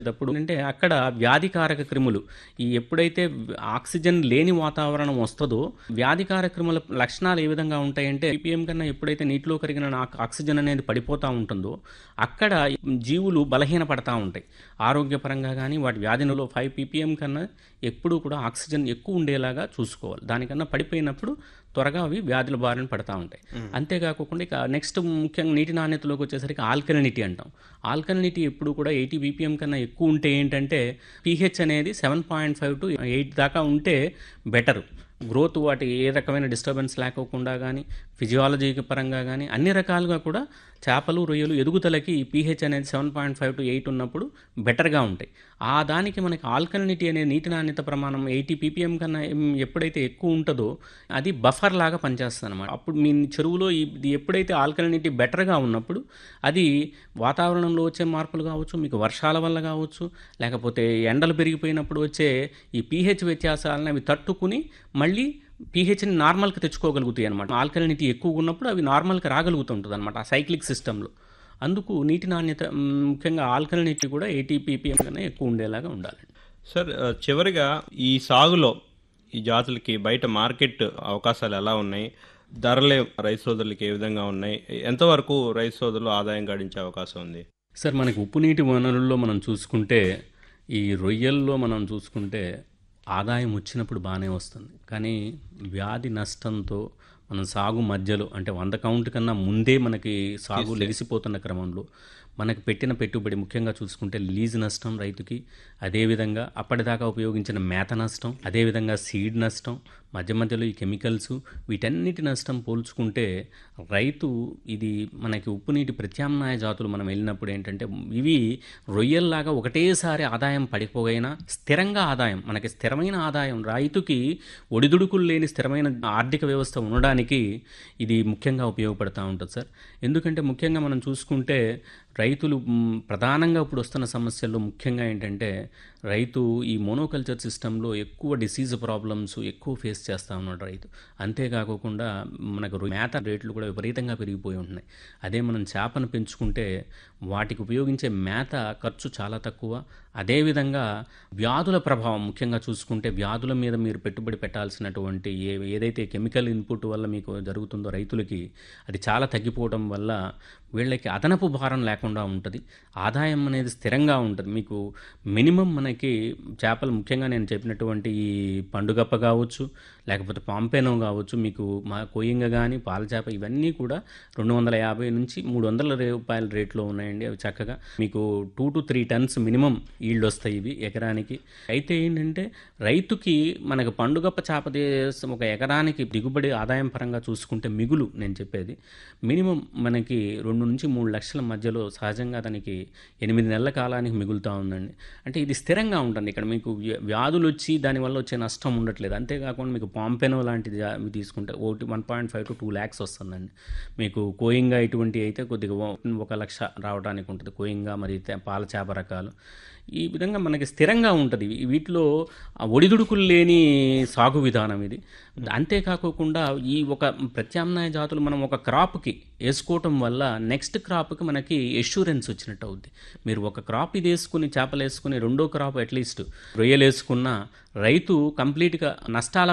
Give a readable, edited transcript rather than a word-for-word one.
అప్పుడు అంటే అక్కడ వ్యాధికారక క్రిములు ఈ ఎప్పుడైతే ఆక్సిజన్ లేని వాతావరణం వస్తుందో వ్యాధికారక క్రిముల లక్షణాలు ఏ విధంగా ఉంటాయంటే పీపీఎం కన్నా ఎప్పుడైతే నీటిలో కరిగిన ఆక్సిజన్ అనేది పడిపోతూ ఉంటుందో అక్కడ జీవులు బలహీనపడతా ఉంటాయి. ఆరోగ్యపరంగా కానీ వాటి వ్యాధిలో 5 పీపీఎం కన్నా ఎప్పుడూ కూడా ఆక్సిజన్ ఎక్కువ ఉండేలాగా చూసుకోవాలి. దానికన్నా పడిపోయినప్పుడు త్వరగా అవి వ్యాధుల బారిన పడతా ఉంటాయి. అంతేకాకుండా ఇక నెక్స్ట్ ముఖ్యంగా నీటి నాణ్యతలోకి వచ్చేసరికి ఆల్కలినిటీ అంటాం. ఆల్కలినిటీ ఎప్పుడు కూడా 80 పీపీఎం కన్నా ఎక్కువ ఉంటే ఏంటంటే పీహెచ్ అనేది 7.5 to 8 దాకా ఉంటే బెటరు. గ్రోత్ వాటి ఏ రకమైన డిస్టర్బెన్స్ లేకోకుండా కానీ ఫిజియాలజీ పరంగా కానీ అన్ని రకాలుగా కూడా చేపలు రొయ్యలు ఎదుగుదలకి ఈ పీహెచ్ అనేది 7.5 to 8 ఉన్నప్పుడు బెటర్గా ఉంటాయి. ఆ దానికి మనకి ఆల్కలినిటీ అనే నీటి నాణ్యత ప్రమాణం 80 పీపీఎం కన్నా ఎప్పుడైతే ఎక్కువ ఉంటుందో అది బఫర్ లాగా పనిచేస్తుంది అనమాట. అప్పుడు మీ చెరువులో ఇది ఎప్పుడైతే ఆల్కలినిటీ బెటర్గా ఉన్నప్పుడు అది వాతావరణంలో వచ్చే మార్పులు కావచ్చు, మీకు వర్షాల వల్ల కావచ్చు, లేకపోతే ఎండలు పెరిగిపోయినప్పుడు వచ్చే ఈ పీహెచ్ వ్యత్యాసాలను అవి తట్టుకుని మళ్ళీ పీహెచ్ని నార్మల్కి తెచ్చుకోగలుగుతాయి అనమాట. ఆల్కలినిటీ ఎక్కువగా ఉన్నప్పుడు అవి నార్మల్కి రాగలుగుతుంటుంది అనమాట ఆ సైక్లిక్ సిస్టంలో. అందుకు నీటి నాణ్యత ముఖ్యంగా ఆల్కలినిటీ కూడా 80 పీపీఎం కన్నా ఎక్కువ ఉండేలాగా ఉండాలి. సార్, చివరిగా ఈ సాగులో ఈ జాతులకి బయట మార్కెట్ అవకాశాలు ఎలా ఉన్నాయి? ధరలే రైతు సోదరులకి ఏ విధంగా ఉన్నాయి? ఎంతవరకు రైతు సోదరులు ఆదాయం గడించే అవకాశం ఉంది? సార్, మనకి ఉప్పు నీటి వనరుల్లో మనం చూసుకుంటే ఈ రొయ్యల్లో మనం చూసుకుంటే ఆదాయం వచ్చినప్పుడు బాగానే వస్తుంది. కానీ వ్యాధి నష్టంతో మనం సాగు మధ్యలో అంటే 100 కౌంట్ కన్నా ముందే మనకి సాగు లెగిసిపోతున్న క్రమంలో మనకు పెట్టిన పెట్టుబడి ముఖ్యంగా చూసుకుంటే లీజ్ నష్టం రైతుకి, అదేవిధంగా అప్పటిదాకా ఉపయోగించిన మేత నష్టం, అదేవిధంగా సీడ్ నష్టం, మధ్య మధ్యలో ఈ కెమికల్స్, వీటన్నిటి నష్టం పోల్చుకుంటే రైతు ఇది మనకి ఉప్పు నీటి ప్రత్యామ్నాయ జాతులు మనం వెళ్ళినప్పుడు ఏంటంటే ఇవి రొయ్యల్లాగా ఒకటేసారి ఆదాయం పడిపోయినా స్థిరంగా ఆదాయం, మనకి స్థిరమైన ఆదాయం రైతుకి ఒడిదుడుకులు లేని స్థిరమైన ఆర్థిక వ్యవస్థ ఉండడానికి ఇది ముఖ్యంగా ఉపయోగపడుతూ ఉంటుంది సార్. ఎందుకంటే ముఖ్యంగా మనం చూసుకుంటే రైతులు ప్రధానంగా ఇప్పుడు వస్తున్న సమస్యల్లో ముఖ్యంగా ఏంటంటే రైతు ఈ మోనోకల్చర్ సిస్టంలో ఎక్కువ డిసీజ్ ప్రాబ్లమ్స్ ఎక్కువ ఫేస్ చేస్తూ ఉన్నాడు రైతు. అంతేకాకుండా మనకు మేత రేట్లు కూడా విపరీతంగా పెరిగిపోయి ఉంటున్నాయి. అదే మనం చేపను పెంచుకుంటే వాటికి ఉపయోగించే మేత ఖర్చు చాలా తక్కువ. అదేవిధంగా వ్యాధుల ప్రభావం ముఖ్యంగా చూసుకుంటే వ్యాధుల మీద మీరు పెట్టుబడి పెట్టాల్సినటువంటి ఏదైతే కెమికల్ ఇన్పుట్ వల్ల మీకు జరుగుతుందో రైతులకి అది చాలా తగ్గిపోవడం వల్ల వీళ్ళకి అదనపు భారం లేకుండా ఉంటుంది. ఆదాయం అనేది స్థిరంగా ఉంటుంది. మీకు మినిమం మనకి చేపలు ముఖ్యంగా నేను చెప్పినటువంటి ఈ పండుగప్ప కావచ్చు, లేకపోతే పాంపేనో కావచ్చు, మీకు మా కొయ్యంగ కానీ పాల చేప ఇవన్నీ కూడా 250 నుంచి 300 రూపాయల రేట్లో ఉన్నాయండి. అవి చక్కగా మీకు 2 to 3 tons మినిమం ఈల్డ్ వస్తాయి ఇవి ఎకరానికి. అయితే ఏంటంటే రైతుకి మనకు పండుగప్ప చేప ఒక ఎకరానికి దిగుబడి ఆదాయం పరంగా చూసుకుంటే మిగులు నేను చెప్పేది మినిమం మనకి 2 నుంచి 3 లక్షల మధ్యలో సహజంగా దానికి 8 నెలల కాలానికి మిగులుతూ ఉందండి. అంటే ఇది స్థిరంగా ఉంటుంది. ఇక్కడ మీకు వ్యాధులు వచ్చి దానివల్ల వచ్చే నష్టం ఉండట్లేదు. అంతేకాకుండా మీకు పాంపెనో లాంటిది తీసుకుంటే 1.5 to 2 lakhs వస్తుందండి. మీకు కోయింగా ఇటువంటి అయితే కొద్దిగా 1 లక్ష రావడానికి ఉంటుంది. కోయింగా మరి పాల చేప రకాలు ఈ విధంగా మనకి స్థిరంగా ఉంటుంది. వీటిలో ఒడిదుడుకులు లేని సాగు విధానం ఇది. అంతేకాకుండా ఈ ఒక ప్రత్యామ్నాయ జాతులు మనం ఒక క్రాప్కి వేసుకోవటం వల్ల నెక్స్ట్ క్రాప్కి మనకి ఎష్యూరెన్స్ వచ్చినట్టు అవుద్ది. మీరు ఒక క్రాప్ ఇది వేసుకుని చేపలు వేసుకుని రెండో క్రాప్ అట్లీస్ట్ రొయ్యలు వేసుకున్న రైతు కంప్లీట్గా నష్టాల